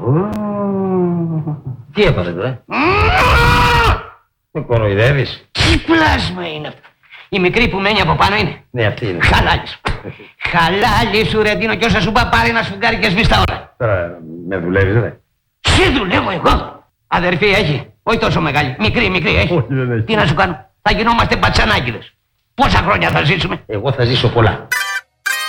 Τι έπαθε τώρα? Με κοροϊδεύεις? Τι πλάσμα είναι αυτό? Η μικρή που μένει από πάνω είναι. Ναι, αυτή είναι. Χαλάλης. Χαλάλη σου ρε Ντίνο, κι όσα σου είπα πάρει ένα σφουγγάρι και σβήστα όλα. Τώρα με δουλεύεις, ρε? Σε δουλεύω εγώ. Αδερφή έχει. Όχι τόσο μεγάλη. Μικρή έχει. Όχι, δεν έχει. Τι να σου κάνω? Θα γινόμαστε πατσανάκηδες. Πόσα χρόνια θα ζήσουμε? Εγώ θα ζήσω πολλά.